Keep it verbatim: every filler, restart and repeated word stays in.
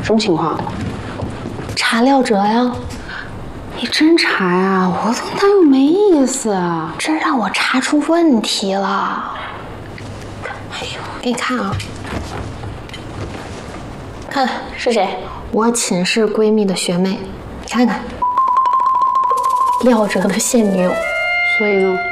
什么情况？ 查廖哲呀。 你真查呀？我怎么答应没意思啊？ 这让我查出问题了。哎呦，给你看啊，看是谁？我寝室闺蜜的学妹，你看看，廖哲的现女友。 所以呢？